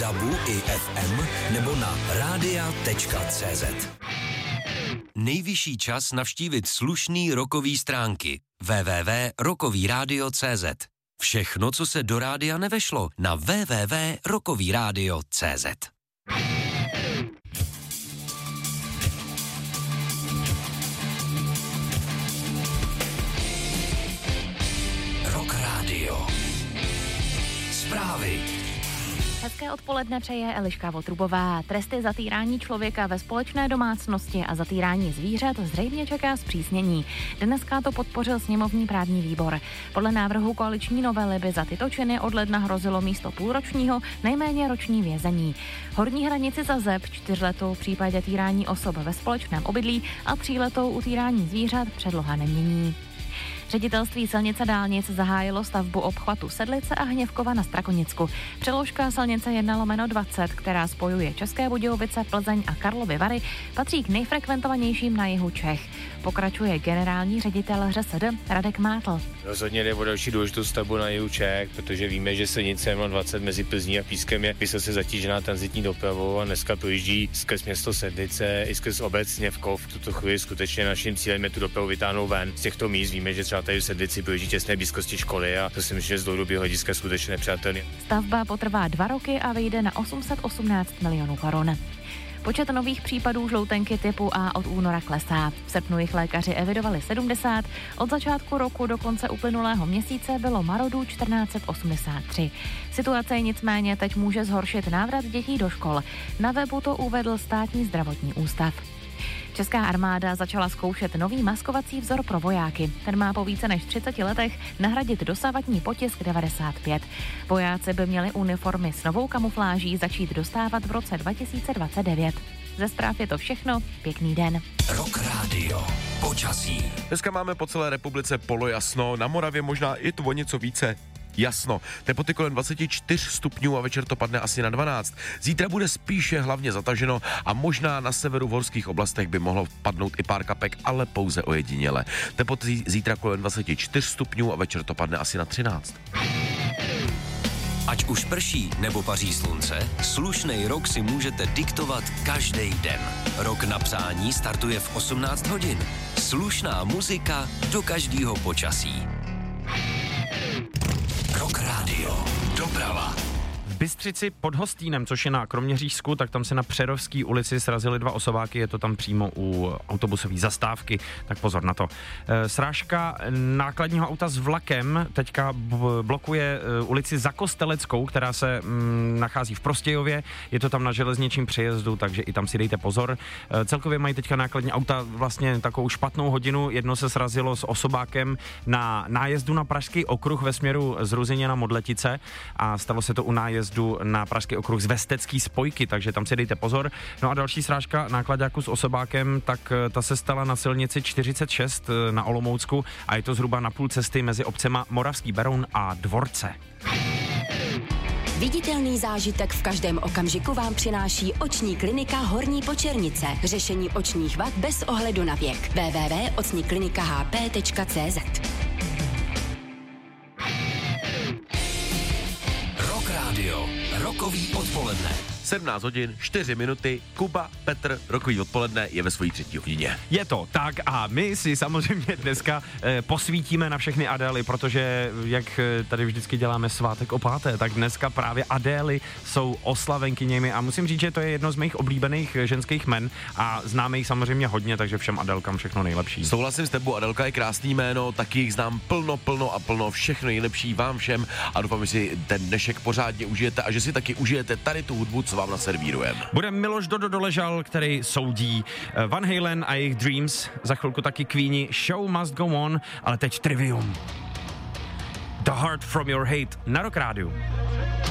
DABu i FM nebo na radia.cz. Nejvyšší čas navštívit slušný rockový stránky www.rockovyradio.cz. Všechno, co se do rádia nevešlo, na www.rockovyradio.cz. Rock Radio. Zprávy. Hezké odpoledne přeje Eliška Votrubová. Tresty za týrání člověka ve společné domácnosti a za týrání zvířat zřejmě čeká zpřísnění. Dneska to podpořil sněmovní právní výbor. Podle návrhu koaliční novely by za tyto činy od ledna hrozilo místo půlročního nejméně roční vězení. Horní hranici za ZEP 4letou v případě týrání osob ve společném obydlí a 3letou u týrání zvířat předloha nemění. Ředitelství silnice dálnic zahájilo stavbu obchvatu Sedlice a Hněvkova na Strakonicku. Přeložka silnice 1/20, která spojuje České Budějovice, Plzeň a Karlovy Vary, patří k nejfrekventovanějším na jihu Čech. Pokračuje generální ředitel ŘSD Radek Mátl. Rozhodně jde o další důležitou stavbu na jihu Čech, protože víme, že silnice 1/20 mezi Plzní a Pískem je vysoce zatížená tranzitní dopravou a dneska projíždí skrz město Sedlice i skrz obec Hněvkov. V tuto chvíli skutečně naším cílem je tu dopravu vytáhnout ven z těchto míst. Víme, že třeba tady v Sedlici projíždí těsné blízkosti školy a to si myslím, že z dlouhodobého hlediska skutečně nepřátelné. Stavba potrvá 2 roky a vyjde na 818 milionů korun. Počet nových případů žloutenky typu A od února klesá. V srpnu jich lékaři evidovali 70, od začátku roku do konce uplynulého měsíce bylo marodů 1483. Situace je nicméně teď může zhoršit návrat dětí do škol. Na webu to uvedl Státní zdravotní ústav. Česká armáda začala zkoušet nový maskovací vzor pro vojáky. Ten má po více než 30 letech nahradit dosavadní potisk 95. Vojáci by měli uniformy s novou kamufláží začít dostávat v roce 2029. Ze zpráv je to všechno. Pěkný den. Rock Radio. Počasí. Dneska máme po celé republice polojasno, na Moravě možná i to o něco více jasno. Teploty kolem 24 stupňů a večer to padne asi na 12. Zítra bude spíše hlavně zataženo a možná na severu v horských oblastech by mohlo padnout i pár kapek, ale pouze ojediněle. Teploty zítra kolem 24 stupňů a večer to padne asi na 13. Ať už prší nebo paří slunce, slušnej rok si můžete diktovat každý den. Rok na přání startuje v 18 hodin. Slušná muzika do každého počasí. Rock Radio. Doprava. V Bystřici pod Hostýnem, což je na Kroměřížsku, tak tam se na Přerovské ulici srazily 2 osobáky, je to tam přímo u autobusové zastávky, tak pozor na to. Srážka nákladního auta s vlakem teďka blokuje ulici Za Kosteleckou, která se nachází v Prostějově, je to tam na železničním přejezdu, takže i tam si dejte pozor. Celkově mají teďka nákladní auta vlastně takovou špatnou hodinu, jedno se srazilo s osobákem na nájezdu na Pražský okruh ve směru z Ruzyně na Modletice a stalo se to u nájezdu na Pražský okruh z Vestecký spojky, takže tam si dejte pozor. No a další srážka náklaďáku s osobákem, tak ta se stala na silnici 46 na Olomoucku a je to zhruba na půl cesty mezi obcema Moravský Beroun a Dvorce. Viditelný zážitek v každém okamžiku vám přináší oční klinika Horní Počernice. Řešení očních vad bez ohledu na věk. www.ocniklinikahp.cz. Radio. Rokový odpoledne. 17 hodin, 4 minuty, Kuba, Petr, rokový odpoledne je ve svojí 3. hodině. Je to tak a my si samozřejmě dneska posvítíme na všechny Adély, protože jak tady vždycky děláme svátek o 5., tak dneska právě Adély jsou oslavenkyněmi a musím říct, že to je jedno z mých oblíbených ženských jmen a známe jich samozřejmě hodně, takže všem Adélkám všechno nejlepší. Souhlasím s tebou, Adélka je krásný jméno, taky jich znám plno, všechno nejlepší vám všem a doufám, že si ten dnešek pořádně užijete a že si taky užijete tady tu hudbu, co vám naservírujeme. Bude Miloš Dodo Doležal, který soudí Van Halen a jejich Dreams, za chvilku taky Queeni, Show Must Go On, ale teď Trivium. The Heart From Your Hate na Rock Rádiu.